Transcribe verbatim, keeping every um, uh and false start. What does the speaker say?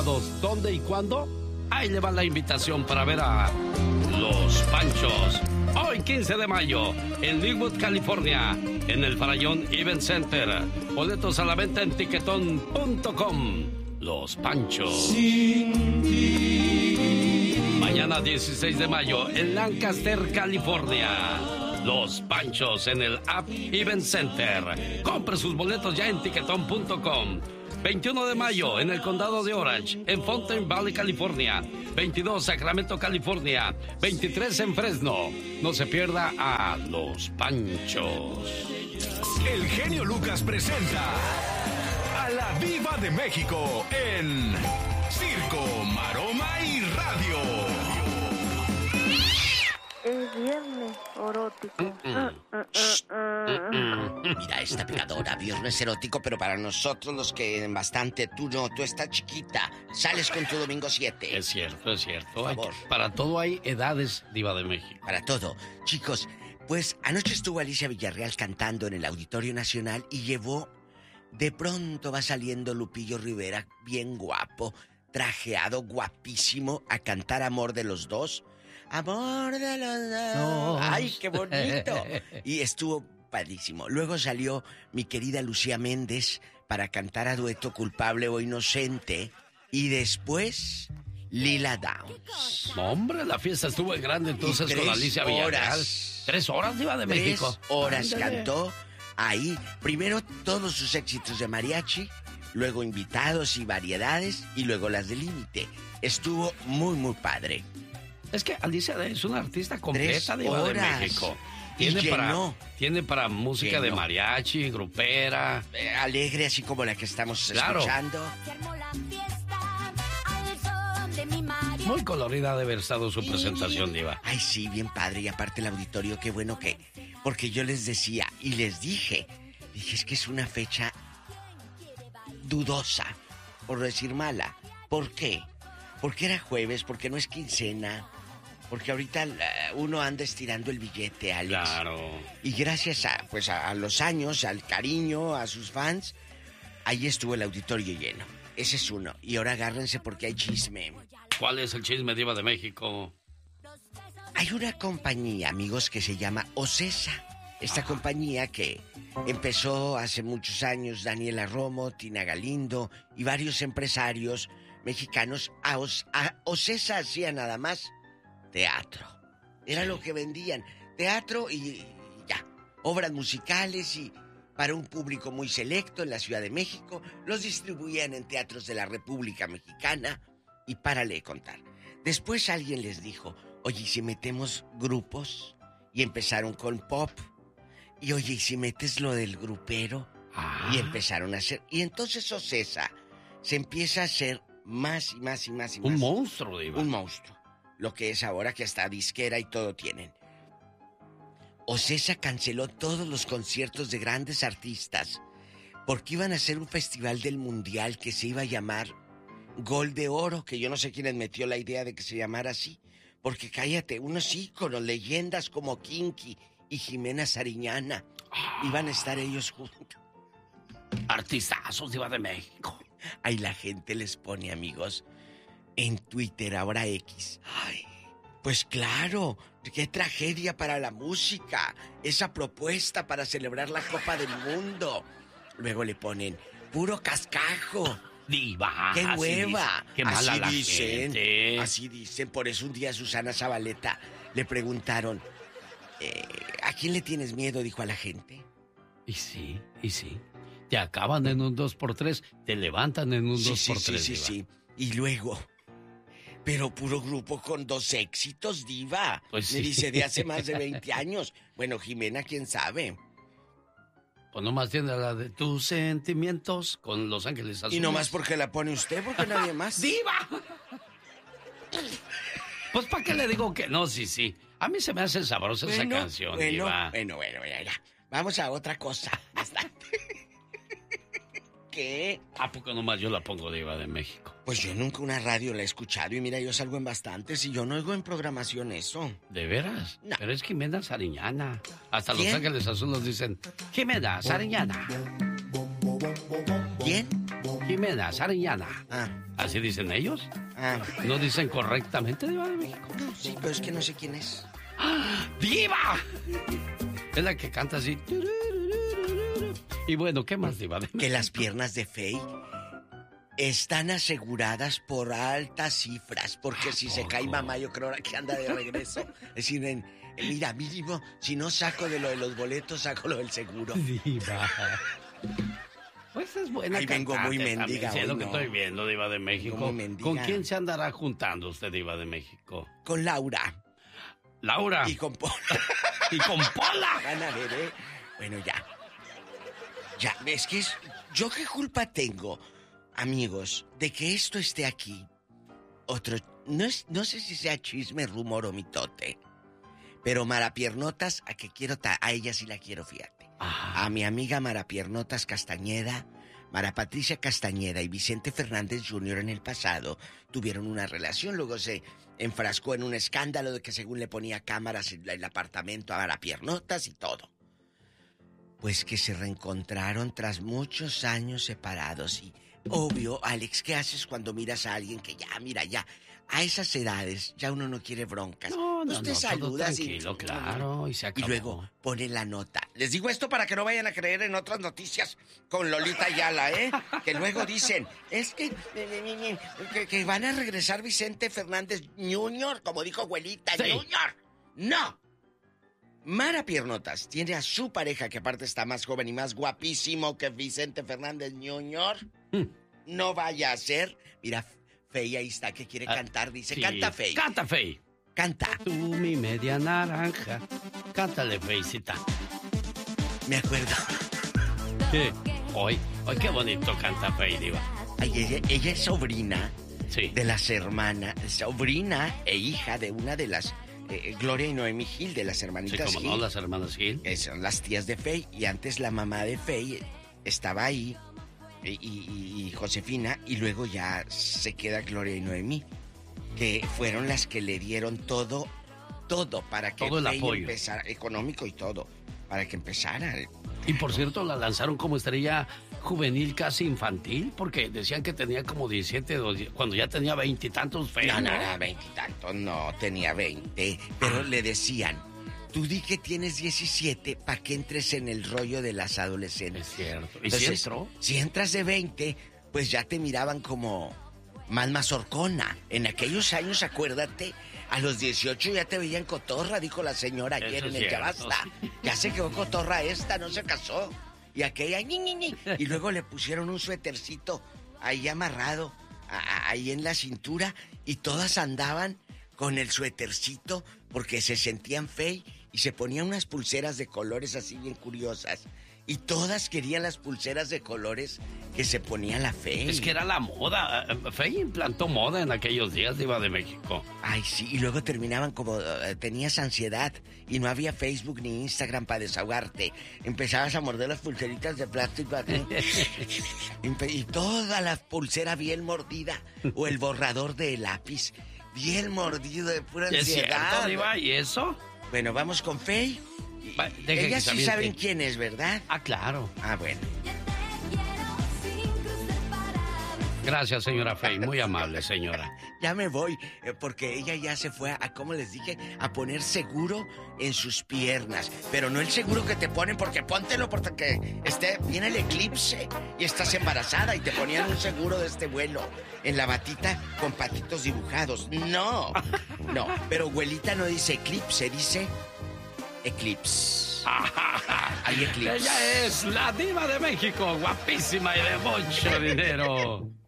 sábados. ¿Dónde y cuándo? Ahí le va la invitación para ver a Los Panchos. Hoy, quince de mayo, en Linwood, California, en el Farallón Event Center. Boletos a la venta en tiquetón punto com. Los Panchos. Sin ti. Mañana, dieciséis de mayo, en Lancaster, California. Los Panchos en el App Event Center. Compre sus boletos ya en tiquetón punto com. veintiuno de mayo en el condado de Orange, en Fountain Valley, California. veintidós, Sacramento, California. veintitrés en Fresno. No se pierda a Los Panchos. El genio Lucas presenta a la Diva de México en Circo, Maroma y Radio. Es viernes erótico. Mm, mm. Uh, uh, uh, uh. Mira, esta pegadora, viernes erótico, pero para nosotros los que bastante, tú no, tú estás chiquita, sales con tu domingo siete. Es cierto, es cierto. Por favor. Hay- para todo hay edades, Diva de México. Para todo. Chicos, pues anoche estuvo Alicia Villarreal cantando en el Auditorio Nacional y llevó, de pronto va saliendo Lupillo Rivera, bien guapo, trajeado, guapísimo, a cantar Amor de los Dos. Amor de los dos. No. ¡Ay, qué bonito! Y estuvo padrísimo. Luego salió mi querida Lucía Méndez para cantar a dueto Culpable o Inocente. Y después, Lila Downs. No, hombre, la fiesta estuvo en grande entonces Y con tres Alicia Villarreal. horas. Tres horas, Diva de Tres México. horas Ándale. cantó ahí. Primero todos sus éxitos de mariachi, luego invitados y variedades, y luego las de límite. Estuvo muy, muy padre. Es que Alicia es una artista Tres completa, Diva de horas. México. Y Tiene para, llenó. tiene para música de Llenó. mariachi, grupera. Eh, alegre, así como la que estamos Claro. escuchando. Muy colorida debe haber estado su presentación, Diva. Ay, sí, bien padre. Y aparte el auditorio, qué bueno que... Porque yo les decía y les dije, dije, es que es una fecha dudosa, por decir mala. ¿Por qué? Porque era jueves, porque no es quincena, porque ahorita eh, uno anda estirando el billete, Alex. Claro. Y gracias a, pues, a, a los años, al cariño, a sus fans, ahí estuvo el auditorio lleno. Ese es uno. Y ahora agárrense porque hay chisme. ¿Cuál es el chisme, Diva de México? Hay una compañía, amigos, que se llama Ocesa. Esta compañía que empezó hace muchos años Daniela Romo, Tina Galindo y varios empresarios mexicanos. A, Os- a Ocesa hacía nada más teatro. Era lo que vendían. Teatro y, y ya. Obras musicales y para un público muy selecto en la Ciudad de México. Los distribuían en teatros de la República Mexicana. Y párale de contar. Después alguien les dijo, oye, ¿y si metemos grupos? Y empezaron con pop. Y oye, ¿y si metes lo del grupero? Ah. Y empezaron a hacer... Y entonces Ocesa se empieza a hacer más y más y más y más. Un monstruo, Diva. Un monstruo. Lo que es ahora que hasta disquera y todo tienen. Ocesa canceló todos los conciertos de grandes artistas porque iban a hacer un festival del mundial que se iba a llamar Gol de Oro, que yo no sé quién les metió la idea de que se llamara así. Porque cállate, unos íconos, leyendas como Kinky y Jimena Sariñana iban a estar ellos juntos. Artistazos, Diva de México. Ahí la gente les pone, amigos, en Twitter, ahora X. Ay, pues claro, qué tragedia para la música. Esa propuesta para celebrar la Copa del Mundo. Luego le ponen puro cascajo. Diva. ¡Qué así hueva! dice. Qué mala así la dicen, gente. así dicen. Por eso un día a Susana Zabaleta le preguntaron, eh, ¿a quién le tienes miedo? Dijo a la gente. Y sí, y sí. Te acaban en un dos por tres, te levantan en un Sí, dos sí, por sí, tres, sí, Diva. sí. Y luego, pero puro grupo con dos éxitos, Diva. Pues Me sí. dice, de hace más de veinte años. Bueno, Jimena, quién sabe. Pues nomás tiene la de tus sentimientos con Los Ángeles Azules. Y nomás porque la pone usted, porque nadie más. ¡Diva! Pues ¿para qué le digo que no? Sí, sí. A mí se me hace sabrosa esa Bueno, canción, bueno, Diva. bueno, bueno, bueno, ya. Vamos a otra cosa. Bastante. ¿Qué? ¿A poco nomás yo la pongo, Diva de México? Pues yo nunca una radio la he escuchado y mira, yo salgo en bastantes y yo no oigo en programación eso. ¿De veras? No. Pero es Jimena Sariñana. Hasta Los ¿Quién? Ángeles Azules dicen, Jimena Sariñana. ¿Quién? Jimena Sariñana. Ah. ¿Así dicen ellos? Ah. ¿No dicen correctamente, Diva de México? No, sí, pero es que no sé quién es. ¡Ah! ¡Diva! Es la que canta así. Y bueno, ¿qué más, Diva de México? Que las piernas de Fey están aseguradas por altas cifras, porque si se cae mamá, yo creo que anda de regreso. Es decir, en, en, mira, mínimo, si no saco de lo de los boletos, saco lo del seguro. Diva. Pues es buena. Ahí vengo muy mendiga. Sí, es lo hoy, que no. estoy viendo, Diva de México. ¿Con quién se andará juntando usted, Diva de México? Con Laura. Laura. Y con Pola. Y con Pola. Van a ver, ¿eh? Bueno, ya. Ya, es que es... ¿Yo qué culpa tengo, amigos, de que esto esté aquí? Otro... No, es, no sé si sea chisme, rumor o mitote, pero Marapiernotas, a que quiero... Ta... A ella sí la quiero, fíjate. Ajá. A mi amiga Marapiernotas Castañeda, Mara Patricia Castañeda y Vicente Fernández junior en el pasado tuvieron una relación, luego se enfrascó en un escándalo de que según le ponía cámaras en el apartamento a Marapiernotas y todo. Pues que se reencontraron tras muchos años separados y, obvio, Alex, ¿qué haces cuando miras a alguien que ya, mira, ya, a esas edades ya uno no quiere broncas? No, no, pues te no, saludas tranquilo, y... claro, y se acabó. Y luego pone la nota. Les digo esto para que no vayan a creer en otras noticias con Lolita Ayala, ¿eh? Que luego dicen, es que, que, que van a regresar Vicente Fernández junior, como dijo abuelita, sí. junior. ¡No! Marapiernotas tiene a su pareja, que aparte está más joven y más guapísimo que Vicente Fernández junior Mm. No vaya a ser. Mira, Fey ahí está, que quiere ah, cantar. Dice, sí. Canta, Fey. Canta, Fey. Canta. Tú, mi media naranja. Cántale, Feycita. Me acuerdo. ¿Qué? Hoy, hoy qué bonito canta Fey, Diva. Ay, ella, ella es sobrina sí. de las hermanas, sobrina e hija de una de las... Eh, Gloria y Noemí Gil, de las hermanitas sí, como Gil. no, las hermanas Gil. Que son las tías de Fey. Y antes la mamá de Fey estaba ahí, y, y, y Josefina, y luego ya se queda Gloria y Noemí, que fueron las que le dieron todo, todo para que todo el Fey apoyo empezara, económico y todo, para que empezara. Y por cierto, la lanzaron como estrella juvenil casi infantil, porque decían que tenía como diecisiete, cuando ya tenía veintitantos Fey. No, no, no, veintitantos, no, tenía veinte, pero ah. le decían, tú di que tienes diecisiete para que entres en el rollo de las adolescentes. Es cierto. ¿Y Entonces, si entró? Si entras de veinte, pues ya te miraban como más mazorcona. En aquellos años, acuérdate, a los dieciocho ya te veían cotorra, dijo la señora ayer Eso en es el cierto, Ya Basta. Sí. Ya se quedó cotorra esta, no se casó. Y aquella, ñi, ñi, ñi. Y luego le pusieron un suétercito ahí amarrado, a, a, ahí en la cintura, y todas andaban con el suétercito porque se sentían Fey y se ponían unas pulseras de colores así bien curiosas. Y todas querían las pulseras de colores que se ponía la Fey. Es que era la moda. Fey implantó moda en aquellos días, Diva de México. Ay, sí, y luego terminaban como... Uh, tenías ansiedad y no había Facebook ni Instagram para desahogarte. Empezabas a morder las pulseritas de plástico y, y toda la pulsera bien mordida. O el borrador de lápiz bien mordido de pura ansiedad. ¿Es cierto, Diva? ¿Y eso? Bueno, vamos con Fey. Va, ellas sí saben quién es, ¿verdad? Ah, claro. Ah, bueno. Gracias, señora Fey, muy amable, señora. Ya me voy, eh, porque ella ya se fue a, a, como les dije, a poner seguro en sus piernas. Pero no el seguro que te ponen, porque póntelo porque esté, viene el eclipse y estás embarazada y te ponían un seguro de este vuelo en la batita con patitos dibujados. No, no, pero abuelita no dice eclipse, dice eclipse. Hay eclipse. Ella es la Diva de México, guapísima y de mucho dinero.